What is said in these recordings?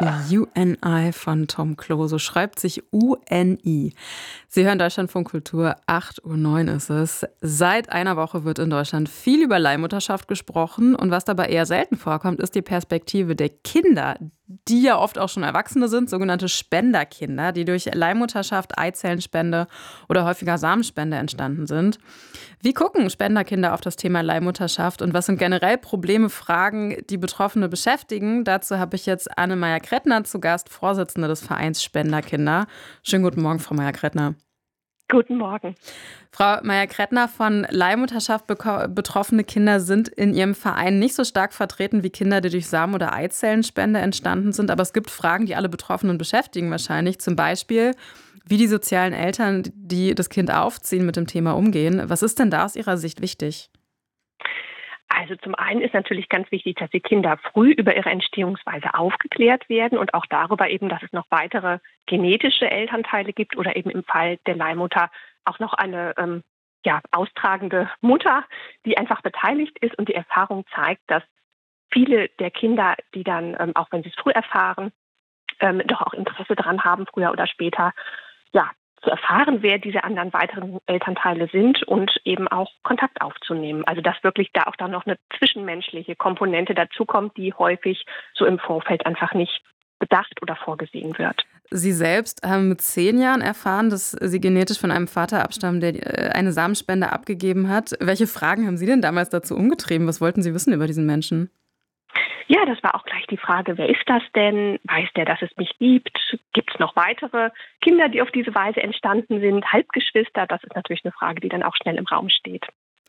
UNI von Tom Klose schreibt sich UNI. Sie hören Deutschlandfunk Kultur, 8:09 Uhr ist es. Seit einer Woche wird in Deutschland viel über Leihmutterschaft gesprochen. Und was dabei eher selten vorkommt, ist die Perspektive der Kinder, die ja oft auch schon Erwachsene sind, sogenannte Spenderkinder, die durch Leihmutterschaft, Eizellenspende oder häufiger Samenspende entstanden sind. Wie gucken Spenderkinder auf das Thema Leihmutterschaft und was sind generell Probleme, Fragen, die Betroffene beschäftigen? Dazu habe ich jetzt Anne Meyer-Krettner zu Gast, Vorsitzende des Vereins Spenderkinder. Schönen guten Morgen, Frau Meyer-Krettner. Guten Morgen. Frau Meyer-Krettner, von Leihmutterschaft betroffene Kinder sind in Ihrem Verein nicht so stark vertreten wie Kinder, die durch Samen- oder Eizellenspende entstanden sind. Aber es gibt Fragen, die alle Betroffenen beschäftigen wahrscheinlich. Zum Beispiel, wie die sozialen Eltern, die das Kind aufziehen, mit dem Thema umgehen. Was ist denn da aus Ihrer Sicht wichtig? Also zum einen ist natürlich ganz wichtig, dass die Kinder früh über ihre Entstehungsweise aufgeklärt werden und auch darüber eben, dass es noch weitere genetische Elternteile gibt oder eben im Fall der Leihmutter auch noch eine austragende Mutter, die einfach beteiligt ist. Und die Erfahrung zeigt, dass viele der Kinder, die dann, auch wenn sie es früh erfahren, doch auch Interesse daran haben, früher oder später, zu erfahren, wer diese anderen weiteren Elternteile sind und eben auch Kontakt aufzunehmen. Also dass wirklich da auch dann noch eine zwischenmenschliche Komponente dazukommt, die häufig so im Vorfeld einfach nicht bedacht oder vorgesehen wird. Sie selbst haben mit 10 Jahren erfahren, dass Sie genetisch von einem Vater abstammen, der eine Samenspende abgegeben hat. Welche Fragen haben Sie denn damals dazu umgetrieben? Was wollten Sie wissen über diesen Menschen? Ja, das war auch gleich die Frage, wer ist das denn? Weiß der, dass es mich gibt? Gibt es noch weitere Kinder, die auf diese Weise entstanden sind? Halbgeschwister? Das ist natürlich eine Frage, die dann auch schnell im Raum steht.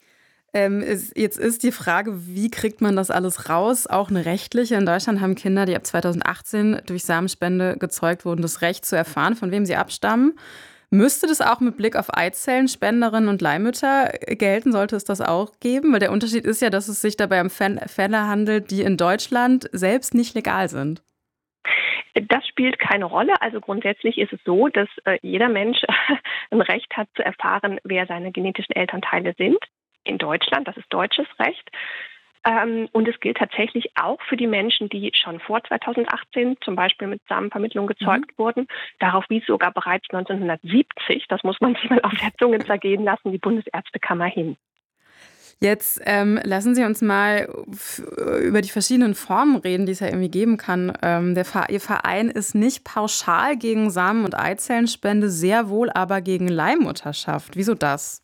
Jetzt ist die Frage, wie kriegt man das alles raus? Auch eine rechtliche. In Deutschland haben Kinder, die ab 2018 durch Samenspende gezeugt wurden, das Recht zu erfahren, von wem sie abstammen. Müsste das auch mit Blick auf Eizellenspenderinnen und Leihmütter gelten? Sollte es das auch geben? Weil der Unterschied ist ja, dass es sich dabei um Fälle handelt, die in Deutschland selbst nicht legal sind. Das spielt keine Rolle. Also grundsätzlich ist es so, dass jeder Mensch ein Recht hat zu erfahren, wer seine genetischen Elternteile sind. In Deutschland, das ist deutsches Recht. Und es gilt tatsächlich auch für die Menschen, die schon vor 2018 zum Beispiel mit Samenvermittlung gezeugt wurden. Darauf wies sogar bereits 1970, das muss man sich mal auf der Zunge zergehen lassen, die Bundesärztekammer hin. Jetzt lassen Sie uns mal über die verschiedenen Formen reden, die es ja irgendwie geben kann. Ihr Verein ist nicht pauschal gegen Samen- und Eizellenspende, sehr wohl aber gegen Leihmutterschaft. Wieso das?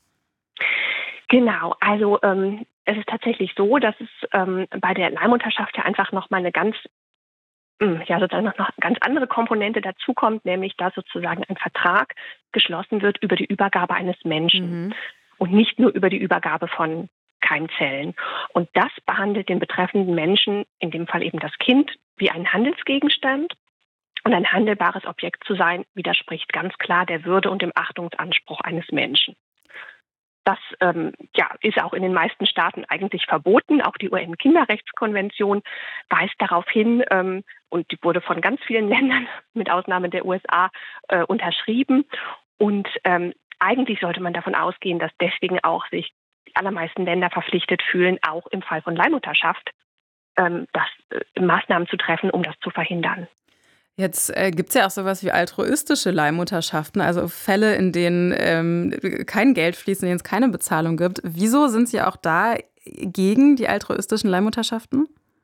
Genau, also es ist tatsächlich so, dass es bei der Leihmutterschaft ja einfach nochmal eine sozusagen noch eine ganz andere Komponente dazukommt, nämlich dass sozusagen ein Vertrag geschlossen wird über die Übergabe eines Menschen und nicht nur über die Übergabe von Keimzellen. Und das behandelt den betreffenden Menschen, in dem Fall eben das Kind, wie einen Handelsgegenstand. Und ein handelbares Objekt zu sein, widerspricht ganz klar der Würde und dem Achtungsanspruch eines Menschen. Das ist auch in den meisten Staaten eigentlich verboten. Auch die UN-Kinderrechtskonvention weist darauf hin und die wurde von ganz vielen Ländern, mit Ausnahme der USA, unterschrieben. Und eigentlich sollte man davon ausgehen, dass deswegen auch sich die allermeisten Länder verpflichtet fühlen, auch im Fall von Leihmutterschaft Maßnahmen zu treffen, um das zu verhindern. Jetzt gibt es ja auch sowas wie altruistische Leihmutterschaften, also Fälle, in denen kein Geld fließt, in denen es keine Bezahlung gibt. Wieso sind Sie auch da gegen die altruistischen Leihmutterschaften?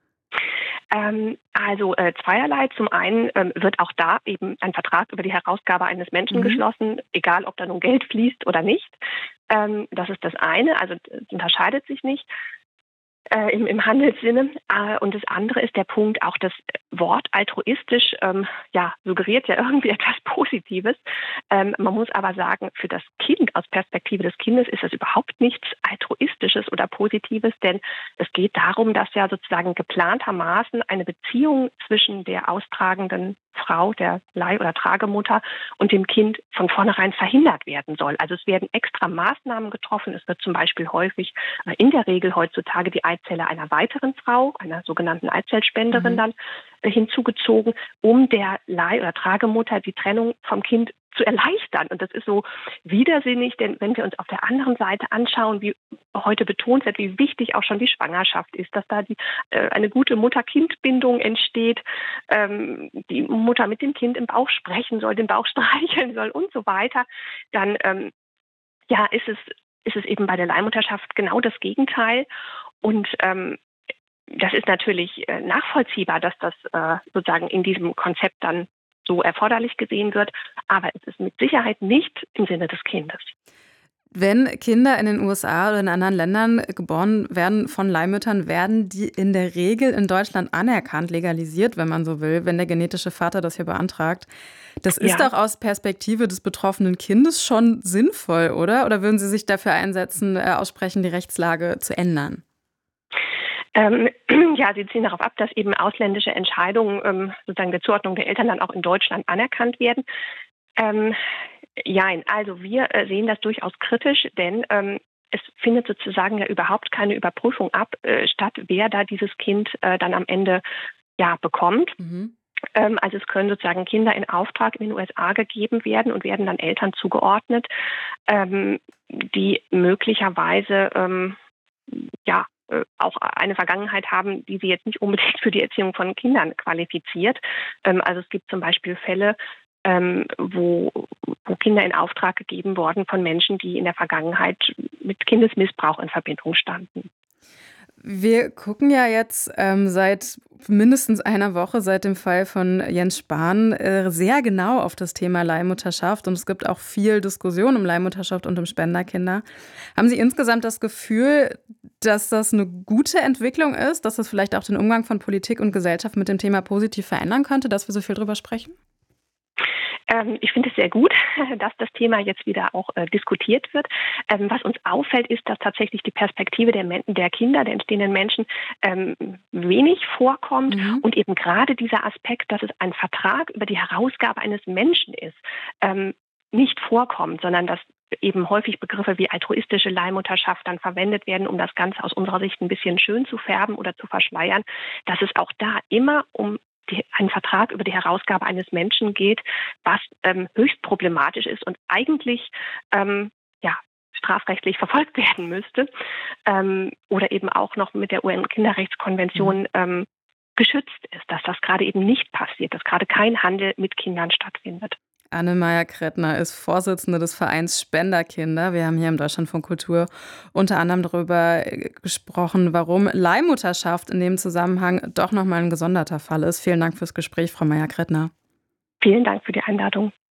Zweierlei. Zum einen wird auch da eben ein Vertrag über die Herausgabe eines Menschen geschlossen, egal ob da nun Geld fließt oder nicht. Das ist das eine, also es unterscheidet sich nicht. Im Handelssinne. Und das andere ist der Punkt, auch das Wort altruistisch suggeriert ja irgendwie etwas Positives. Man muss aber sagen, für das Kind, aus Perspektive des Kindes, ist das überhaupt nichts Altruistisches oder Positives, denn es geht darum, dass ja sozusagen geplantermaßen eine Beziehung zwischen der austragenden Frau, der Leih- oder Tragemutter und dem Kind von vornherein verhindert werden soll. Also es werden extra Maßnahmen getroffen. Es wird zum Beispiel häufig, in der Regel heutzutage, die Eizelle einer weiteren Frau, einer sogenannten Eizellspenderin dann hinzugezogen, um der Leih- oder Tragemutter die Trennung vom Kind zu erleichtern. Und das ist so widersinnig, denn wenn wir uns auf der anderen Seite anschauen, wie heute betont wird, wie wichtig auch schon die Schwangerschaft ist, dass da eine gute Mutter-Kind-Bindung entsteht, die Mutter mit dem Kind im Bauch sprechen soll, den Bauch streicheln soll und so weiter, dann ist es eben bei der Leihmutterschaft genau das Gegenteil. Und das ist natürlich nachvollziehbar, dass das sozusagen in diesem Konzept dann so erforderlich gesehen wird. Aber es ist mit Sicherheit nicht im Sinne des Kindes. Wenn Kinder in den USA oder in anderen Ländern geboren werden von Leihmüttern, werden die in der Regel in Deutschland anerkannt, legalisiert, wenn man so will, wenn der genetische Vater das hier beantragt. Das ist doch aus Perspektive des betroffenen Kindes schon sinnvoll, oder? Oder würden Sie sich dafür einsetzen, aussprechen, die Rechtslage zu ändern? Sie ziehen darauf ab, dass eben ausländische Entscheidungen sozusagen der Zuordnung der Eltern dann auch in Deutschland anerkannt werden. Also wir sehen das durchaus kritisch, denn es findet sozusagen ja überhaupt keine Überprüfung statt, wer da dieses Kind dann am Ende bekommt. Mhm. Also es können sozusagen Kinder in Auftrag in den USA gegeben werden und werden dann Eltern zugeordnet, die möglicherweise auch eine Vergangenheit haben, die sie jetzt nicht unbedingt für die Erziehung von Kindern qualifiziert. Also es gibt zum Beispiel Fälle, wo Kinder in Auftrag gegeben wurden von Menschen, die in der Vergangenheit mit Kindesmissbrauch in Verbindung standen. Wir gucken ja jetzt seit mindestens einer Woche, seit dem Fall von Jens Spahn, sehr genau auf das Thema Leihmutterschaft. Und es gibt auch viel Diskussion um Leihmutterschaft und um Spenderkinder. Haben Sie insgesamt das Gefühl, dass das eine gute Entwicklung ist, dass das vielleicht auch den Umgang von Politik und Gesellschaft mit dem Thema positiv verändern könnte, dass wir so viel drüber sprechen? Ich finde es sehr gut, dass das Thema jetzt wieder auch diskutiert wird. Was uns auffällt, ist, dass tatsächlich die Perspektive der Kinder, der entstehenden Menschen wenig vorkommt und eben gerade dieser Aspekt, dass es ein Vertrag über die Herausgabe eines Menschen ist, nicht vorkommt, sondern dass eben häufig Begriffe wie altruistische Leihmutterschaft dann verwendet werden, um das Ganze aus unserer Sicht ein bisschen schön zu färben oder zu verschleiern, dass es auch da immer um einen Vertrag über die Herausgabe eines Menschen geht, was höchst problematisch ist und eigentlich strafrechtlich verfolgt werden müsste oder eben auch noch mit der UN-Kinderrechtskonvention geschützt ist, dass das gerade eben nicht passiert, dass gerade kein Handel mit Kindern stattfindet. Anne-Maja Krettner ist Vorsitzende des Vereins Spenderkinder. Wir haben hier im Deutschlandfunk Kultur unter anderem darüber gesprochen, warum Leihmutterschaft in dem Zusammenhang doch nochmal ein gesonderter Fall ist. Vielen Dank fürs Gespräch, Frau Maja Krettner. Vielen Dank für die Einladung.